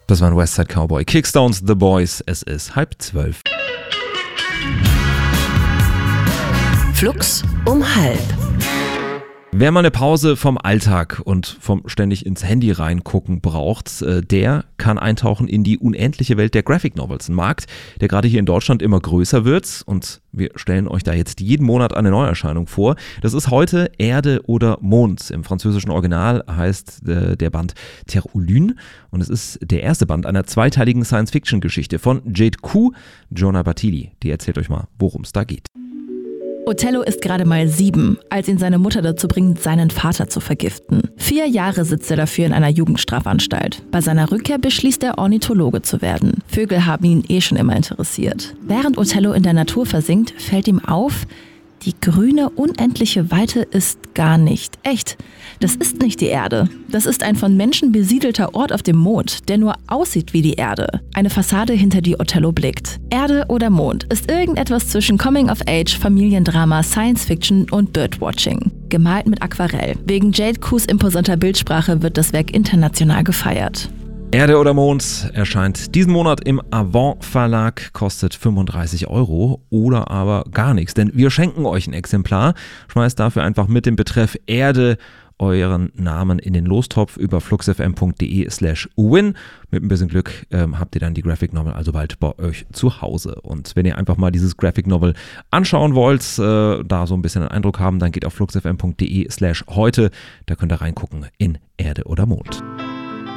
Das waren Westside Cowboy, Kickstones, The Boys. Es ist 11:30. Flux um 11. Wer mal eine Pause vom Alltag und vom ständig ins Handy reingucken braucht, der kann eintauchen in die unendliche Welt der Graphic Novels. Ein Markt, der gerade hier in Deutschland immer größer wird, und wir stellen euch da jetzt jeden Monat eine Neuerscheinung vor. Das ist heute Erde oder Mond. Im französischen Original heißt der Band Terre ou Lune, und es ist der erste Band einer zweiteiligen Science-Fiction-Geschichte von Jade Ku. Jonah Battili, die erzählt euch mal, worum es da geht. Othello ist gerade mal 7, als ihn seine Mutter dazu bringt, seinen Vater zu vergiften. 4 Jahre sitzt er dafür in einer Jugendstrafanstalt. Bei seiner Rückkehr beschließt er, Ornithologe zu werden. Vögel haben ihn schon immer interessiert. Während Othello in der Natur versinkt, fällt ihm auf, die grüne, unendliche Weite ist gar nicht echt. Das ist nicht die Erde. Das ist ein von Menschen besiedelter Ort auf dem Mond, der nur aussieht wie die Erde. Eine Fassade, hinter die Othello blickt. Erde oder Mond ist irgendetwas zwischen Coming of Age, Familiendrama, Science Fiction und Birdwatching. Gemalt mit Aquarell. Wegen Jade Kus imposanter Bildsprache wird das Werk international gefeiert. Erde oder Mond erscheint diesen Monat im Avant Verlag, kostet 35 € oder aber gar nichts, denn wir schenken euch ein Exemplar. Schmeißt dafür einfach mit dem Betreff Erde euren Namen in den Lostopf über fluxfm.de/win. Mit ein bisschen Glück habt ihr dann die Graphic Novel also bald bei euch zu Hause. Und wenn ihr einfach mal dieses Graphic Novel anschauen wollt, da so ein bisschen einen Eindruck haben, dann geht auf fluxfm.de/heute. Da könnt ihr reingucken in Erde oder Mond.